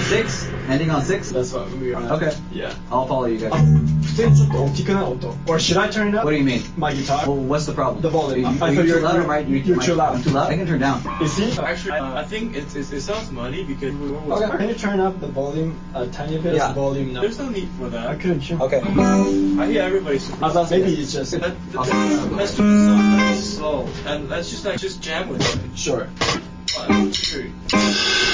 6? Ending on 6? That's what we are. Okay. Yeah. I'll follow you guys. 普通にちょっと大きくない音 Or should I turn it up? What do you mean? My guitar? Well, what's the problem? The volume. I You're thought too loud, right? You're too loud. I'm too loud? I can turn down. You see? Actually, I think it sounds muddy because Okay. Can you turn up the volume a tiny bit? Yeah. The volume now. there's no need for that. I couldn't hear. Okay. I hear everybody super loud. Maybe it's just Let's do this slow and let's just jam with it. sure. 1, 2.